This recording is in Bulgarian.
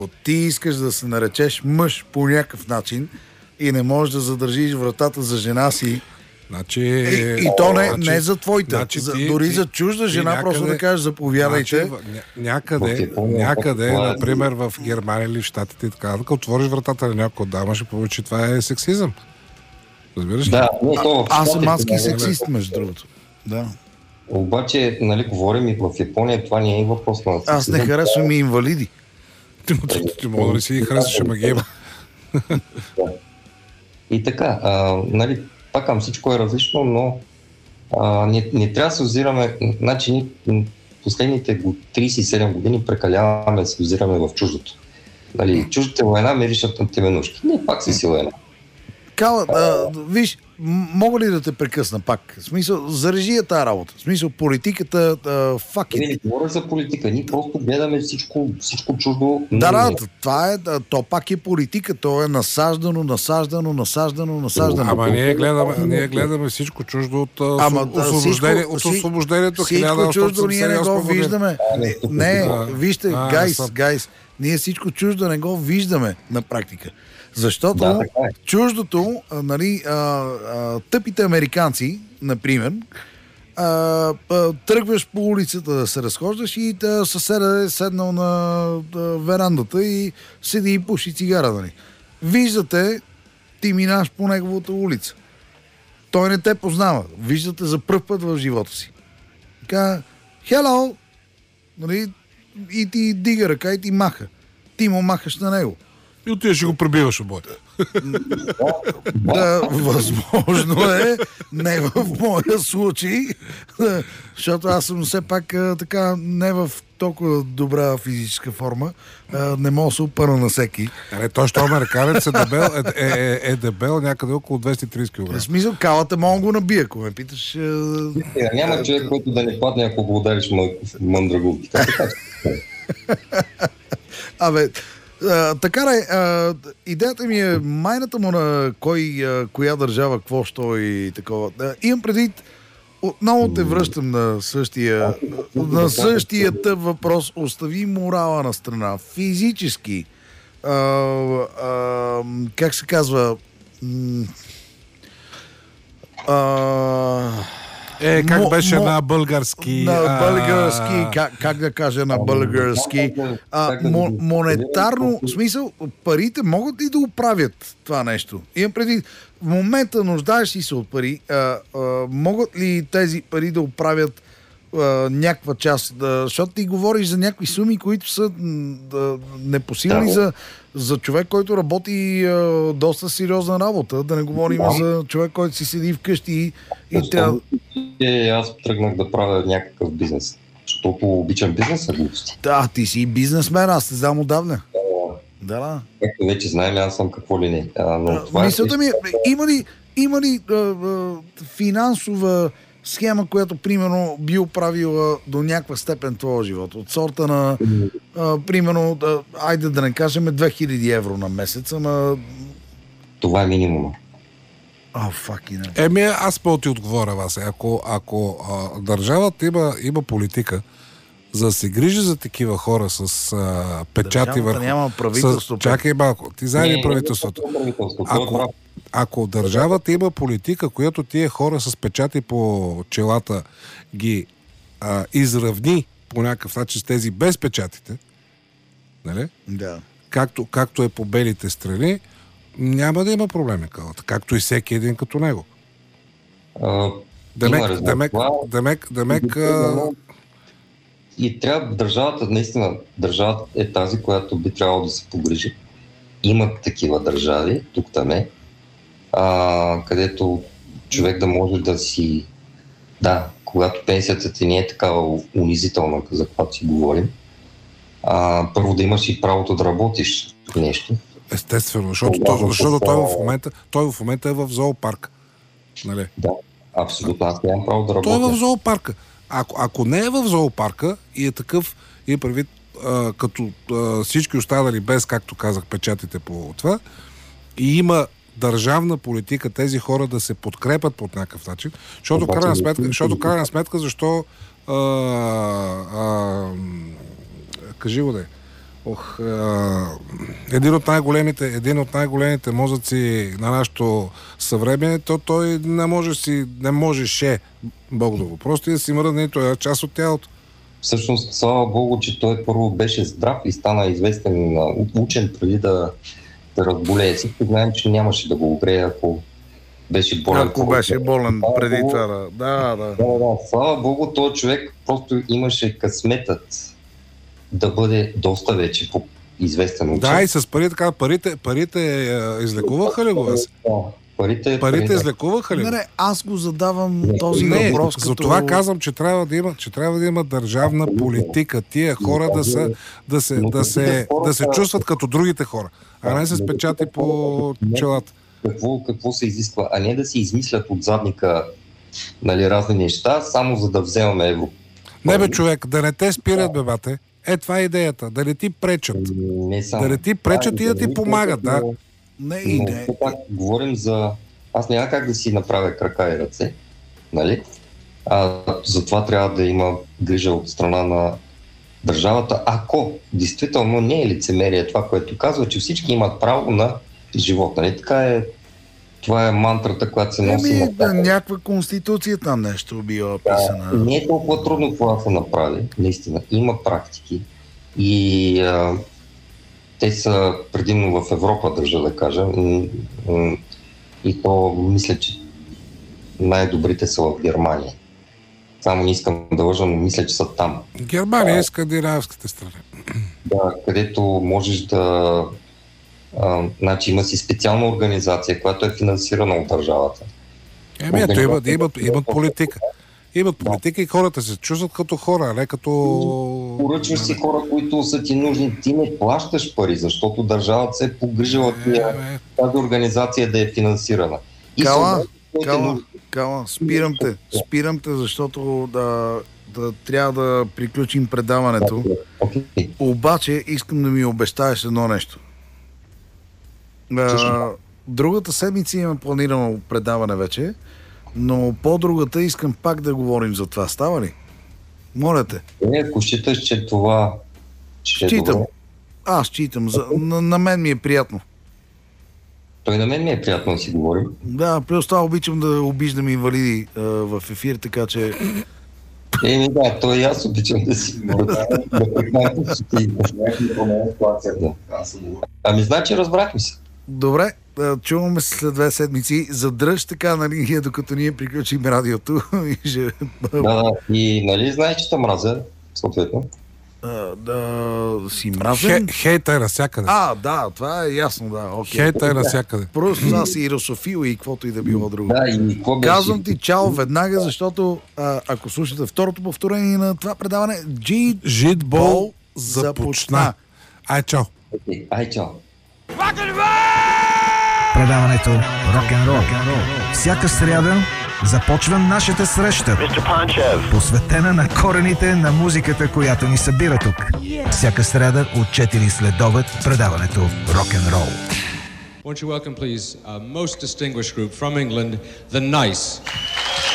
Ти искаш да се наречеш мъж по някакъв начин и не можеш да задържиш вратата за жена си. Значи, и то не за твоите. Значи, дори за чужда жена, някъде, просто да кажеш заповядайте. Значи, някъде, например в Германия или в Щатите, така, да отвориш вратата на някой дама, ще получи, това е сексизъм. Разбираш ли? Да, аз съм адски сексист, между другото. Да. Обаче, нали, говорим и в Япония, това не е въпрос на сексизъм. Аз не харесвам и инвалиди. Ти мога да ли си харесваш, ама ги има. И така, нали, пак към всичко е различно, но не трябва да се озираме, значи ние последните 37 години прекаляваме да се озираме в чуждото. Нали, чуждата война миришат на теменушки. Не, пак си война. Кала, виж, мога ли да те прекъсна пак? В смисъл, зарежи тази работа. В смисъл, политиката, fuck it. Не говоря за политика, ние просто гледаме всичко чуждо. Да, това е, то пак е политика, то е насаждано. Ама ние гледаме всичко чуждо от освобождението. Всичко чуждо ние не го виждаме. Не, вижте, гайс, ние всичко чуждо не го виждаме на практика. Защото чуждото, нали, тъпите американци, например, тръгваш по улицата да се разхождаш и съседа е седнал на верандата и седи и пуши цигара. Нали. Виждате, ти минаш по неговата улица. Той не те познава. Виждате за пръв път в живота си. Така, hello! Нали, и ти дига ръка и ти маха. Ти му махаш на него. И отиваш ще го пребиваш обоите. Да, възможно е. Не в моя случай. Защото аз съм все пак така не в толкова добра физическа форма. Не мога да се опъна на всеки. Той, що американец е дебел някъде около 230 кг. В смисъл, калата мога да го набия, ако ме питаш. Няма човек, който да не падне, ако го удариш мъндрагулки. Абе, така идеята ми е майната му на коя държава, какво, що и такова. Имам предвид, отново те връщам на същия тъп въпрос. Остави морала на страна. Физически, как се казва, как беше на български? На български, как да кажа на български? Монетарно, в смисъл, парите могат ли да оправят това нещо? Имам преди, в момента нуждаеш ли се от пари, могат ли тези пари да оправят някаква част? Защото ти говориш за някакви суми, които са непосилни за човек, който работи доста сериозна работа. Да не говорим за човек, който си седи вкъщи и трябва... Аз тръгнах да правя някакъв бизнес. Защото обичам бизнеса, глупости. Да, ти си бизнесмен, аз те знам отдавна. Да. Както вече знаем, аз съм какво ли не. Мисълта ми е, има ли финансова схема, която, примерно, би оправила до някаква степен твоя живот? От сорта на, примерно, айде да не кажем 2000 евро на месец, ама... Това е минимума. Аз по-ти отговоря вас. Ако държавата има политика, за да се грижи за такива хора с печати върху... няма правителство. Чакай малко. Ти знаеш ли правителството? Ако държавата има политика, която тия хора с печати по челата ги изравни по някакъв начин с тези без печатите, нали? Да. Както е по белите страни, няма да има проблеми, както и всеки един като него. Демек. И трябва държавата е тази, която би трябвало да се погрижи. Има такива държави, тук-там където човек да може да си... Да, когато пенсията ти не е такава унизителна, за каквато си говорим, първо да имаш и правото да работиш нещо. Естествено, защото той в момента е в зоопарк. Нали? Да, абсолютно. Аз нямам право да работя. Той е в зоопарка. Ако не е в зоопарка и е такъв, и предвид като всички останали без, както казах, печатите по това, и има държавна политика тези хора да се подкрепят по някакъв начин, защото крайна сметка защо кажи го да е. Един от най-големите мозъци на нашето съвремие, той не можеше, Бог да го прости, да си мръдне, той е част от тялото. Всъщност, слава Богу, че той първо беше здрав и стана известен учен преди да разболее. Всички знаем, че нямаше да го огрее, ако беше болен. Ако беше болен преди това, да. Слава Богу, този човек просто имаше късметът да бъде доста вече известен учен. Да, и с парите излекуваха ли го? Парите излекуваха ли? Не, аз го задавам този въпрос. Затова казвам, че трябва да има държавна политика. Тия хора да се чувстват като другите хора, а не с печати по челата. Какво се изисква? А не да си измислят от задника, нали, разни неща, само за да вземаме евро. Не бе, човек, да не те спират, бебате. Това е идеята. Да не ти пречат. Да не ти пречат и да ти помагат, да. Не. Говорим за... Аз няма как да си направя крака и ръце, нали? Затова трябва да има грижа от страна на държавата. Ако действително не е лицемерие това, което казва, че всички имат право на живот, нали? Така е. Това е мантрата, която се носи на... Някаква конституция там нещо била писана. Не е толкова трудно това да се направи, наистина. Има практики и те са предимно в Европа, държа да кажа. И то мисля, че най-добрите са в Германия. Само не искам да лъжа, но мисля, че са там. Германия е скандинавските страни. Да, където можеш да... значи има си специална организация, която е финансирана от държавата. Имат политика. Имат политика и хората се чувстват като хора, а не като... Поръчваш си хора, които са ти нужни. Ти не плащаш пари, защото държавата се е погрижила тази организация да е финансирана. Кала, спирам те, защото трябва да приключим предаването. Okay. Обаче искам да ми обещаеш едно нещо. Другата седмица имам планирано предаване вече, но по-другата искам пак да говорим за това. Става ли? Моля те. Ако считаш, че това... Считам. Аз считам. На мен ми е приятно. Той на мен ми е приятно да си говорим. Да, плюс това обичам да обиждам инвалиди в ефир, така че... Да, то и аз обичам да си говоря. Ами, значи разбрахме се. Добре, чуваме се след 2 седмици. Задръж така на линия, докато ние приключим радиото. И нали знаеш, че те мразя, съответно? Да си мразен. Хейта е навсякъде. Да, това е ясно, да. Okay. Хейта е навсякъде. Просто аз си русофил и каквото и да било друго. Да, и какво беше? Казвам ти чао веднага, защото ако слушате второто повторение на това предаване, Джитбол започна. Ай, чао. Ай, чао. Предаването Рок-н-рол. Всяка сряда започва нашата среща, посветена на корените на музиката, която ни събира тук. Всяка сряда от 4 следобед предаването Rock'n'Roll. Won't you welcome, please, a most distinguished group from England, The Nice.